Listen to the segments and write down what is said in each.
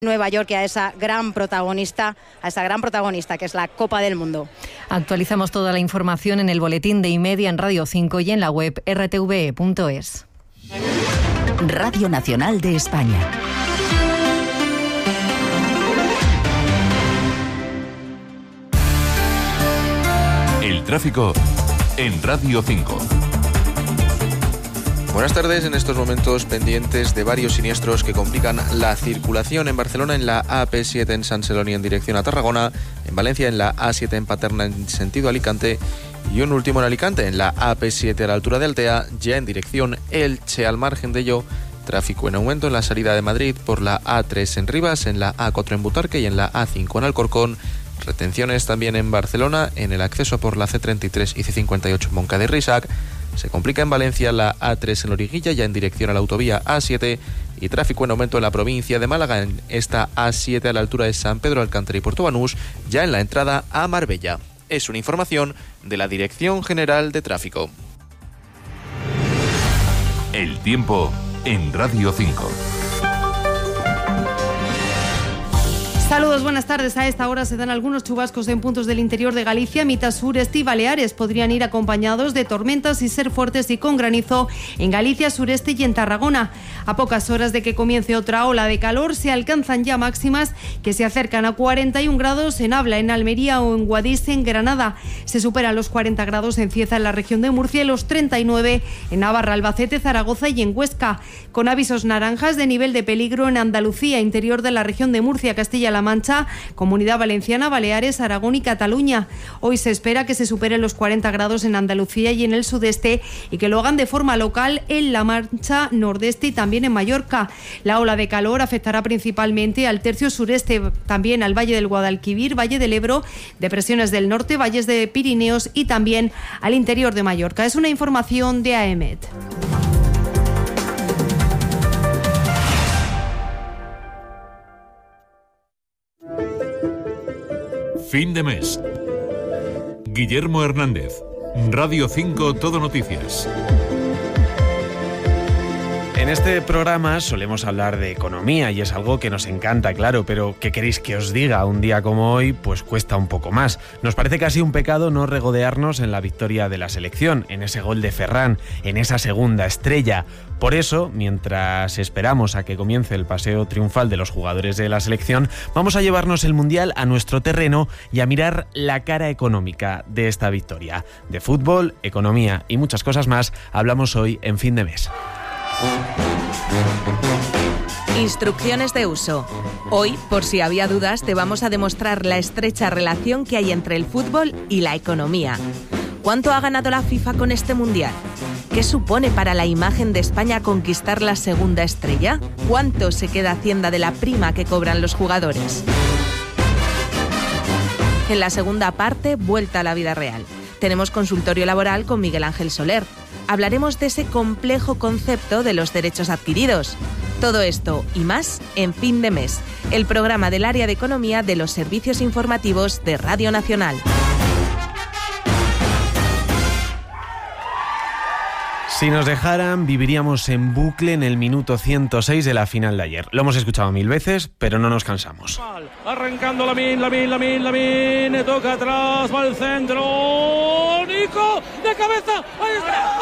Nueva York y a esa gran protagonista que es la Copa del Mundo. Actualizamos toda la información en el boletín de Y-Media en Radio 5 y en la web rtve.es. Radio Nacional de España. El tráfico en Radio 5. Buenas tardes. En estos momentos pendientes de varios siniestros que complican la circulación en Barcelona en la AP7 en Sant Celoni en dirección a Tarragona, en Valencia en la A7 en Paterna en sentido Alicante y un último en Alicante en la AP7 a la altura de Altea, ya en dirección Elche. Al margen de ello, tráfico en aumento en la salida de Madrid por la A3 en Rivas, en la A4 en Butarque y en la A5 en Alcorcón. Retenciones también en Barcelona en el acceso por la C33 y C58 en Moncada y Risac. Se complica en Valencia la A3 en Loriguilla, ya en dirección a la autovía A7, y tráfico en aumento en la provincia de Málaga en esta A7 a la altura de San Pedro Alcántara y Puerto Banús, ya en la entrada a Marbella. Es una información de la Dirección General de Tráfico. El tiempo en Radio 5. Saludos, buenas tardes. A esta hora se dan algunos chubascos en puntos del interior de Galicia, mitad sureste y Baleares. Podrían ir acompañados de tormentas y ser fuertes y con granizo en Galicia, sureste y en Tarragona. A pocas horas de que comience otra ola de calor, se alcanzan ya máximas que se acercan a 41 grados en Abla, en Almería o en Guadix, en Granada. Se superan los 40 grados en Cieza, en la región de Murcia, y los 39 en Navarra, Albacete, Zaragoza y en Huesca. Con avisos naranjas de nivel de peligro en Andalucía, interior de la región de Murcia, Castilla-La Mancha, Comunidad Valenciana, Baleares, Aragón y Cataluña. Hoy se espera que se superen los 40 grados en Andalucía y en el sudeste, y que lo hagan de forma local en La Mancha, nordeste y también en Mallorca. La ola de calor afectará principalmente al tercio sureste, también al Valle del Guadalquivir, Valle del Ebro, depresiones del norte, valles de Pirineos y también al interior de Mallorca. Es una información de AEMET. Fin de mes. Guillermo Hernández, Radio 5 Todo Noticias. En este programa solemos hablar de economía y es algo que nos encanta, claro, pero ¿qué queréis que os diga? Un día como hoy, pues cuesta un poco más. Nos parece casi un pecado no regodearnos en la victoria de la selección, en ese gol de Ferran, en esa segunda estrella. Por eso, mientras esperamos a que comience el paseo triunfal de los jugadores de la selección, vamos a llevarnos el Mundial a nuestro terreno y a mirar la cara económica de esta victoria. De fútbol, economía y muchas cosas más hablamos hoy en Fin de Mes. Instrucciones de uso. Hoy, por si había dudas, te vamos a demostrar la estrecha relación que hay entre el fútbol y la economía. ¿Cuánto ha ganado la FIFA con este Mundial? ¿Qué supone para la imagen de España conquistar la segunda estrella? ¿Cuánto se queda Hacienda de la prima que cobran los jugadores? En la segunda parte, vuelta a la vida real. Tenemos consultorio laboral con Miguel Ángel Soler. Hablaremos de ese complejo concepto de los derechos adquiridos. Todo esto y más en Fin de Mes, el programa del área de economía de los servicios informativos de Radio Nacional. Si nos dejaran, viviríamos en bucle en el minuto 106 de la final de ayer. Lo hemos escuchado 1000 veces, pero no nos cansamos. Arrancando Lamine, toca atrás, va al centro, Nico, de cabeza, ahí está.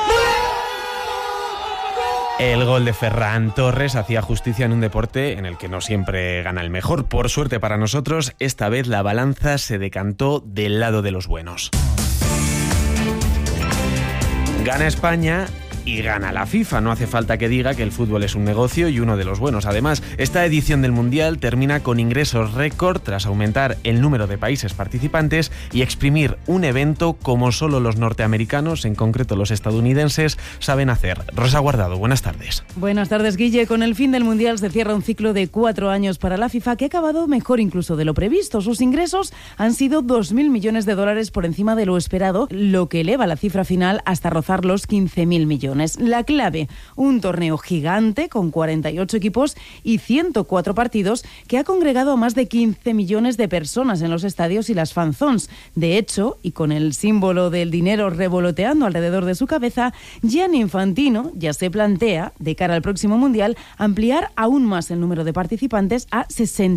El gol de Ferran Torres hacía justicia en un deporte en el que no siempre gana el mejor. Por suerte para nosotros, esta vez la balanza se decantó del lado de los buenos. Gana España y gana la FIFA. No hace falta que diga que el fútbol es un negocio y uno de los buenos. Además, esta edición del Mundial termina con ingresos récord tras aumentar el número de países participantes y exprimir un evento como solo los norteamericanos, en concreto los estadounidenses, saben hacer. Rosa Guardado, buenas tardes. Buenas tardes, Guille. Con el fin del Mundial se cierra un ciclo de 4 años para la FIFA que ha acabado mejor incluso de lo previsto. Sus ingresos han sido 2.000 millones de dólares por encima de lo esperado, lo que eleva la cifra final hasta rozar los 15.000 millones. La clave, un torneo gigante con 48 equipos y 104 partidos que ha congregado a más de 15 millones de personas en los estadios y las fan zones. De hecho, y con el símbolo del dinero revoloteando alrededor de su cabeza, Gianni Infantino ya se plantea, de cara al próximo Mundial, ampliar aún más el número de participantes a 60.